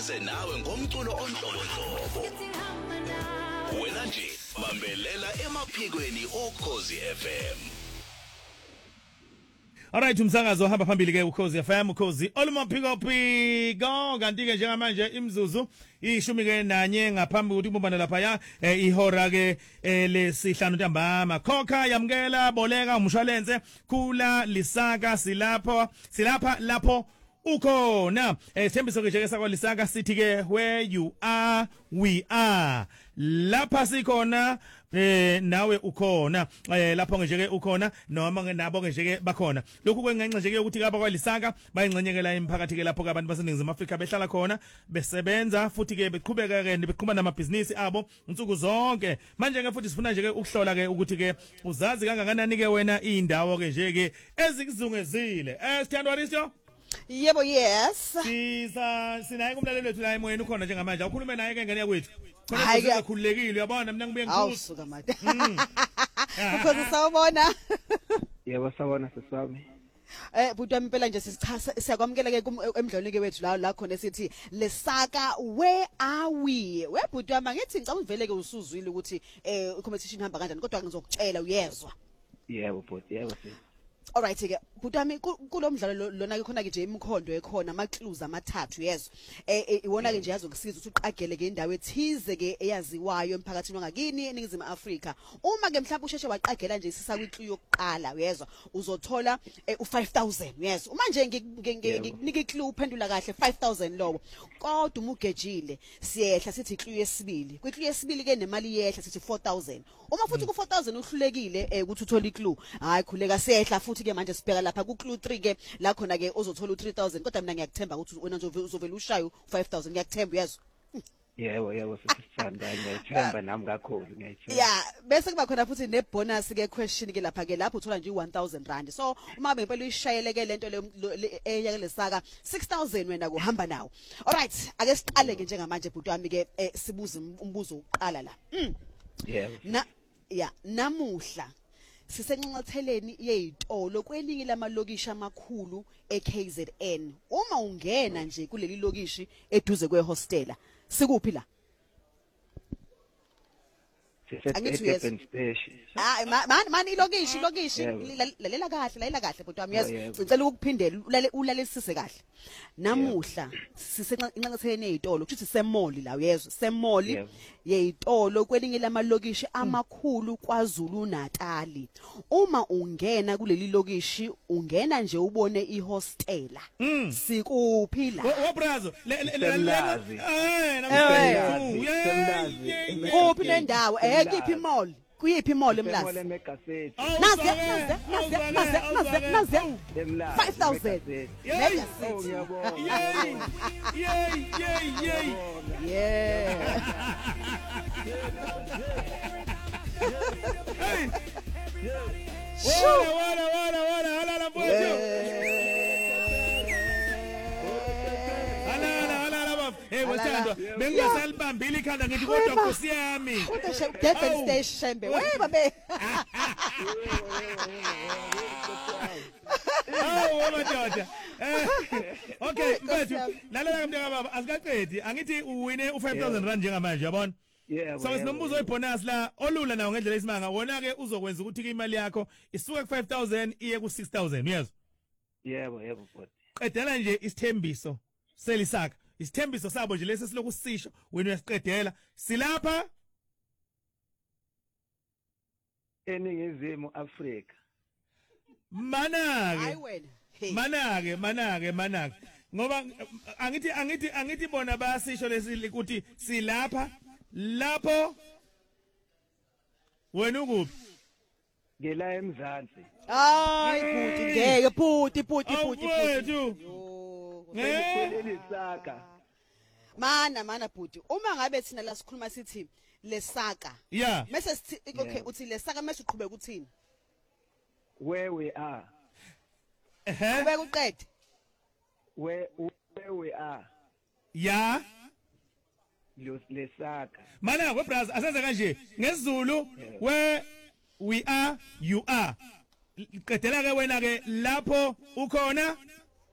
sikhulise nawe ngomculo onhlobonhlobo. Wena nje bambelela emaphikweni oKhozi FM. Alright, umsakazo hamba phambili ke uKhozi FM, uKhozi olumaphiko kanti ke njengamanje imzuzu ishumi ke nanye ngaphambi ukuthi ubumbane lapha ya ihora ke lesihlanu ntambama. Khokha yamkela boleka umshwalense khula lisaka silapha lapho ukhona. Thembiso ke jeke sakwa lisaka sithi ke where you are we are. Lapha sikhona nawe ukhona lapho nje ke ukhona noma nabo nje ke bakhona. Lokhu kwengenxa nje ke ukuthi kaba kwalisaka bayingcenyekela emphakathi ke lapho abantu baseNingizimu Afrika behlala khona besebenza futhi ke beqhubeka ke beqhuma namabhizinisi abo insuku zonke. Manje ke futhi sifuna nje ke ukuhlola ke ukuthi ke uzazi kangakanani ke wena indawo ke nje ke ezikuzungezile. Sithandwa Risto? Yebo, yes. Sinaye kumlaleli wethu la emoyeni ukhona njengamanje. Ukhulume naye ke ngene yakwethu. Khona uzakhululekile uyabona mina ngibuye ngikuza. Awusuka manje. Because sawubona. Yebo sawubona sesami. Buti wami impela nje siyakwamukela ke emdlalweni ke wethu la khona esithi lesaka where are we. Buti wami ngithi ngicabanga uvele ke usuzwile ukuthi competition ihamba kanjani kodwa ngizokutshela uyezwa. Yebo buti yebo sis. Alright ke butami kulomdlalo lona ke khona ke nje imkhondo ekhona ama clues amathathu yes iwona ke nje yazokusiza ukuthi uqagele ke indawo ethize ke eyaziwayo emphakathini wangakini eNingizimu Afrika. Uma ke mhlawumbe usheshe waqagela nje isisa kwiclu yokuqala uyezwa uzothola u5000 yes. Uma nje ngikunika iclue uphendula kahle 5000 lowo kodwa uma ugejile siyehla sithi iclue yesibili kwiclue yesibili ke nemali yehla sithi 4000. Uma futhi ku 4000 uhlulekile ukuthi uthole iclue hayi khuleka siyehla futhi ke manje sibheka lapha ku clue 3 ke la khona ke uzothola u3000 kodwa mina ngiyakuthemba ukuthi wena nje uzovela ushayo u5000 ngiyakuthemba yazi. Yebo sisithanda ngiyayithemba nami kakhulu ngiyayithemba. Yeah bese kuba khona futhi ne bonus ke question ke lapha ke lapho uthola nje 1000 rand. So uma ngempela uyishayeleke lento le eyaklesaka 6000 wena kuhamba nawo. Alright ake siqale ke njengamanje bhuti wami ke sibuze umbuzo oqala la. Yebo. Namuhla sisenqatheleni yezitolo kwelinye lamalokishi amakhulu eKZN. Uma ungena nje kuleli lokishi eduze kwehostela sikuphi la? Sisebenzisa station. Mani ilokishi lalela kahle bhuti wami yazi ngicela ukuphindela ulalelisise kahle. Namuhla sisenqatheleni yezitolo ukuthi semall la uyezwa semall yezitolo kwelinye lamalokishi amakhulu kwaZulu Natal. Uma ungena kuleli lokishi ungena nje ubone ihostela sikuphi la? Brazo kuphi nendawo kiphi mall kuyiphi mall emlazi Megaset. naze 5000 Oh ngiyabona. yeah Wala halala mfowethu. Hey wesithandwa bengasalibambile ikhanda ngithi kodwa Nkosi yami Durban station shembe babe madoda. Okay mfethu lalela mntaka baba asikaqedi angithi uwine u5000 rand njengamanje yabona. Yebo. So sinombuzo webonus la olula nawo ngendlela isimanga wona ke uzokwenza ukuthi ke imali yakho isuke ku5000 iye ku6000 uyezwa. Yebo bhuti. Qedela nje isithembiso selisaka. Isithembiso sabo nje lesi siloku sisho wena uyasiqedela silapha eNingizimu Afrika. hayi wena manake ngoba angithi bona bayasisho lesi ukuthi silapha lapho wena ukuphi Ngela eMzansi. hayi bhuti ngeke bhuti Lesaka. mana bhuti uma ngabe thina la sikhuluma sithi lesaka yeah mase okay uthi lesaka mase uqhubeka uthini Where we are. ubeka uqede Where we are. yeah Lesaka. mana webrother asenze kanje ngesizulu where we are you are qedela ke wena ke lapho ukhona